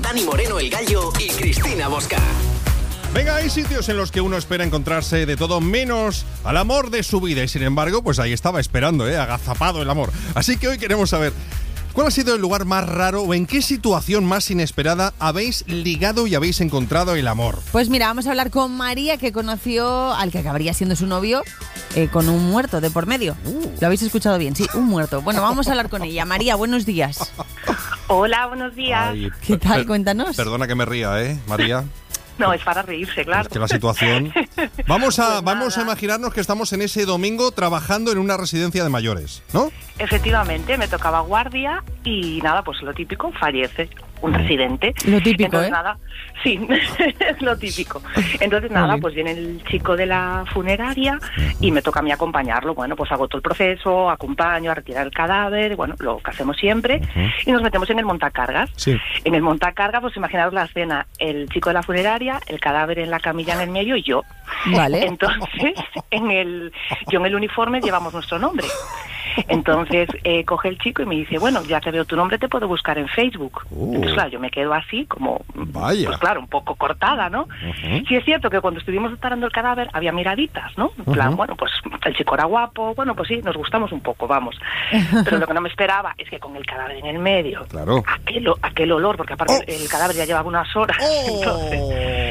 Dani Moreno el Gallo y Cristina Bosca. Venga, hay sitios en los que uno espera encontrarse de todo menos al amor de su vida y sin embargo, pues ahí estaba esperando, agazapado el amor. Así que hoy queremos saber, ¿cuál ha sido el lugar más raro o en qué situación más inesperada habéis ligado y habéis encontrado el amor? Pues mira, vamos a hablar con María, que conoció al que acabaría siendo su novio con un muerto de por medio. ¿Lo habéis escuchado bien? Sí, un muerto. Bueno, vamos a hablar con ella. María, buenos días. Hola, buenos días. Ay, ¿Qué tal? Cuéntanos. Perdona que me ría, María. No, es para reírse, claro. Es que la situación... Vamos a Pues imaginarnos que estamos en ese domingo trabajando en una residencia de mayores, ¿no? Efectivamente, me tocaba guardia y nada, pues lo típico, fallece un residente. Lo típico, Entonces, nada, sí, es lo típico. Entonces, nada, pues viene el chico de la funeraria y me toca a mí acompañarlo. Bueno, pues hago todo el proceso, acompaño a retirar el cadáver, bueno, lo que hacemos siempre, y nos metemos en el montacargas. Sí. En el montacargas, pues imaginaos la escena, el chico de la funeraria, el cadáver en la camilla en el medio y yo. Vale. Entonces, yo en el uniforme llevamos nuestro nombre. Entonces coge el chico y me dice, bueno, ya que veo tu nombre te puedo buscar en Facebook. Entonces, claro, yo me quedo así como, Vaya. pues claro, un poco cortada, ¿no? Sí es cierto que cuando estuvimos preparando el cadáver había miraditas, ¿no? En plan, bueno, pues el chico era guapo, bueno, pues sí, nos gustamos un poco, vamos. Pero lo que no me esperaba es que con el cadáver en el medio, Claro. aquel olor, porque aparte el cadáver ya llevaba unas horas. Entonces,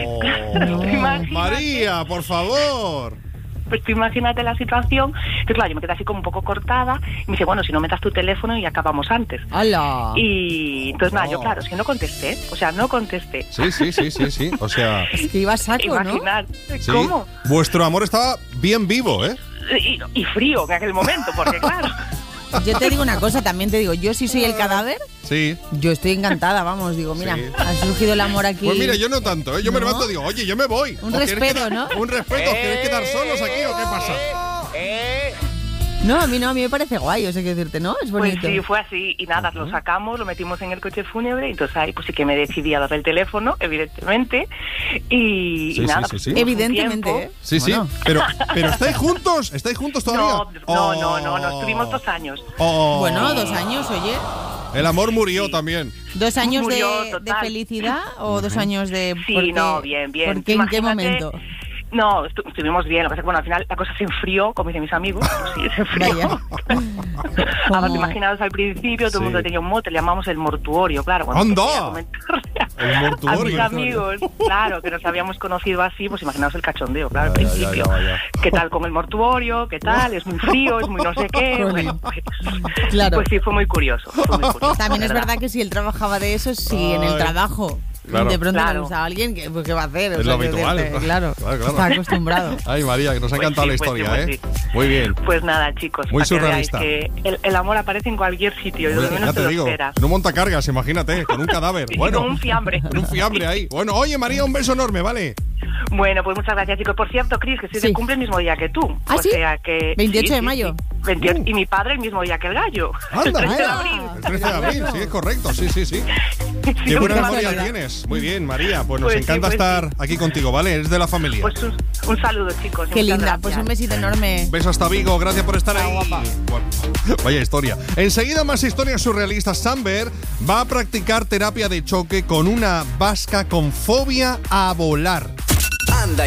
¿te imaginas? María, por favor. Pues tú imagínate la situación. Entonces, claro, yo me quedé así como un poco cortada y me dice, bueno, si no metas tu teléfono y acabamos antes. ¡Hala! Y entonces, nada, yo claro, es que no contesté. O sea, no contesté. Sí. O sea, Es que iba a saco, ¿no? Imaginar. sí. ¿Cómo? Vuestro amor estaba bien vivo, ¿eh? Y frío en aquel momento, porque claro. Yo te digo una cosa, también te digo, yo si soy el cadáver, Sí. yo estoy encantada, vamos, digo, mira, Sí. ha surgido el amor aquí. Pues mira, yo no tanto, ¿eh? Yo me ¿No? levanto y digo, oye, yo me voy. Un ¿O queréis respeto, quedar- ¿no? Un respeto, ¿os queréis quedar solos aquí o qué pasa? No, a mí me parece guay, o sea, que decirte, ¿no? Es Pues bonito. sí, fue así. Y nada, lo sacamos, lo metimos en el coche fúnebre. Y entonces ahí pues sí que me decidí a darle el teléfono, evidentemente. Y Sí, nada, sí, pues sí. tuvimos un Evidentemente, tiempo. ¿eh? Sí, Bueno. pero ¿estáis juntos? ¿Estáis juntos todavía? No, estuvimos 2 años. Oh. Bueno, 2 años, oye. El amor murió también. 2 años Murió, de total. felicidad o 2 años de... Sí, porque- no, bien. ¿Por qué? ¿En qué Imagínate- momento? No, estuvimos bien. Lo que pasa es que, bueno, al final la cosa se enfrió, como dicen mis amigos. Sí, se enfrió. Vaya. Además, Como- imaginaos al principio, todo el mundo Sí. tenía un mote, le llamamos el mortuorio, claro. Bueno, ¡Anda! pues, quería comentarle El a mortuorio. mis amigos, claro, que nos habíamos conocido así, pues imaginaos el cachondeo, claro, al Ya, ya, principio. ya. ¿Qué tal con el mortuorio? ¿Qué tal? Es muy frío, es muy no sé qué. Jolín. Bueno, pues, Claro. pues sí, fue muy curioso. También la es verdad que si él trabajaba de eso, si en el Ay. trabajo Claro. de pronto le Claro. gusta a alguien, pues ¿qué va a hacer? Es lo que habitual. decirte, Claro, Claro. está acostumbrado. Ay, María, que nos ha Pues encantado sí, la pues historia, sí, ¿eh? pues sí. Muy bien. Pues nada, chicos, Muy para que veáis surrealista. que el amor aparece en cualquier sitio y donde Hombre, menos ya te lo digo, esperas. en un montacargas, imagínate, con un cadáver. Y Bueno, con un fiambre. en un fiambre ahí. Bueno, oye, María, un beso enorme, ¿vale? Bueno, pues muchas gracias, chicos. Por cierto, Cris, que estoy Sí. de cumple el mismo día que tú. ¿Ah, o sí? sea que 28 sí, de sí, mayo. sí. 28, y mi padre el mismo día que el gallo. Anda, el 13 de anda. abril. El 13 de abril, sí, es correcto, sí. Sí, Qué buena muy memoria casualidad. tienes. Muy bien, María, pues nos Pues sí, encanta pues estar aquí contigo, ¿vale? Eres de la familia. Pues un saludo, chicos. y Qué muchas linda, gracias. pues un besito enorme. Beso hasta Vigo, gracias por estar ahí. guapa. Bueno, vaya historia. Enseguida más historias surrealistas. Samber va a practicar terapia de choque con una vasca con fobia a volar.